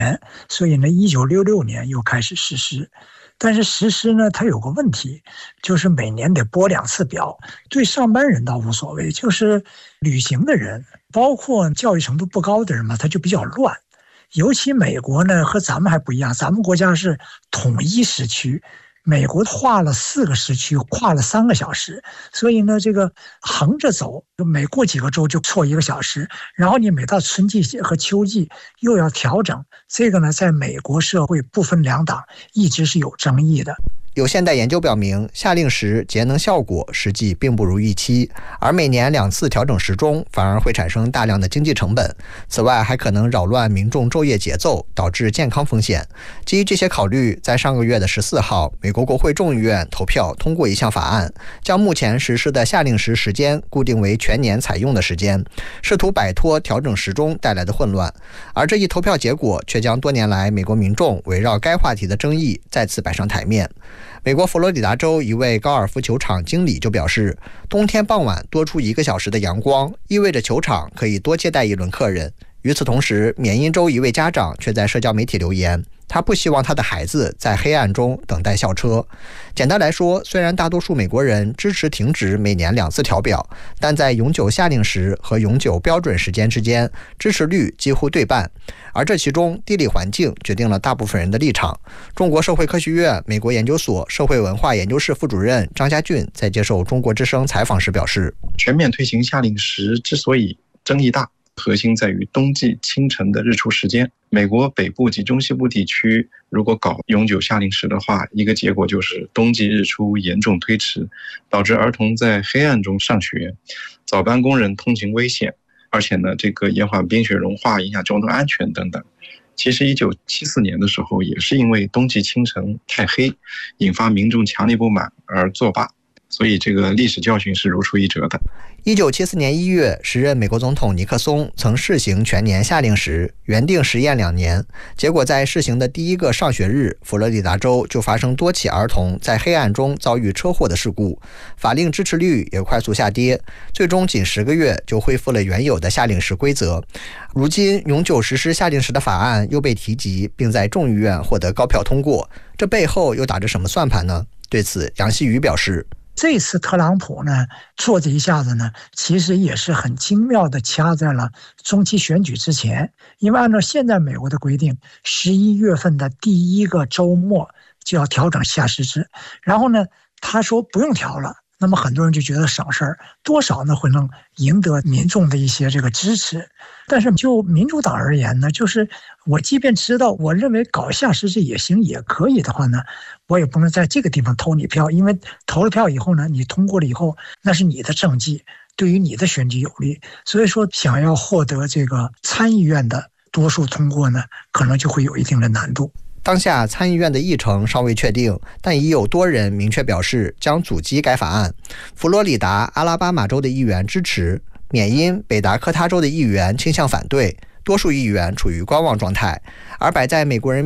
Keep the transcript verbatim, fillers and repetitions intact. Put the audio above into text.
所以呢，一九六六年又开始实施。但是实施呢，它有个问题，就是每年得拨两次表。对上班人倒无所谓，就是旅行的人，包括教育程度不高的人嘛，他就比较乱。尤其美国呢，和咱们还不一样，咱们国家是统一时区。美国划了四个时区，跨了三个小时，所以呢，这个横着走，每过几个周就错一个小时，然后你每到春季和秋季又要调整，这个呢，在美国社会不分两党，一直是有争议的。 有现代研究表明，夏令时节能效果实际并不如预期，而每年两次调整时钟反而会产生大量的经济成本。此外，还可能扰乱民众昼夜节奏，导致健康风险。基于这些考虑，在上个月的十四号，美国国会众议院投票通过一项法案，将目前实施的夏令时时间固定为全年采用的时间，试图摆脱调整时钟带来的混乱。而这一投票结果却将多年来美国民众围绕该话题的争议再次摆上台面。美国佛罗里达州一位高尔夫球场经理就表示，冬天傍晚多出一个小时的阳光，意味着球场可以多接待一轮客人。与此同时，缅因州一位家长却在社交媒体留言，他不希望他的孩子在黑暗中等待校车。简单来说，虽然大多数美国人支持停止每年两次调表，但在永久夏令时和永久标准时间之间，支持率几乎对半。而这其中，地理环境决定了大部分人的立场。中国社会科学院美国研究所社会文化研究室副主任张家俊在接受中国之声采访时表示， 全面推行夏令时之所以争议大，核心在于冬季清晨的日出时间。美国北部及中西部地区如果搞永久夏令时的话，一个结果就是冬季日出严重推迟，导致儿童在黑暗中上学，早班工人通勤危险，而且呢，这个延缓冰雪融化，影响交通安全等等。其实一九七四年的时候，也是因为冬季清晨太黑，引发民众强烈不满而作罢。所以这个历史教训是如出一辙的。 一九七四年一月，时任美国总统尼克松曾试行全年夏令时，原定实验两年。结果在试行的第一个上学日，佛罗里达州就发生多起儿童在黑暗中遭遇车祸的事故，法令支持率也快速下跌，最终仅十个月就恢复了原有的夏令时规则。如今，永久实施夏令时的法案又被提及，并在众议院获得高票通过，这背后又打着什么算盘呢？对此，杨希宇表示， 这次特朗普呢做这一下子呢，其实也是很精妙的掐在了中期选举之前，因为按照现在美国的规定，十一月份的第一个周末就要调整夏时制，然后呢，他说不用调了。那么很多人就觉得省事儿，多少呢会能赢得民众的一些这个支持。但是就民主党而言呢，就是我即便知道我认为搞夏时制也行也可以的话呢，我也不能在这个地方投你票，因为投了票以后呢，你通过了以后，那是你的政绩，对于你的选举有利。所以说想要获得这个参议院的多数通过呢，可能就会有一定的难度。 当下参议院的议程尚未确定，但已有多人明确表示将阻击该法案。佛罗里达、阿拉巴马州的议员支持，缅因、北达科他州的议员倾向反对，多数议员处于观望状态。而摆在美国人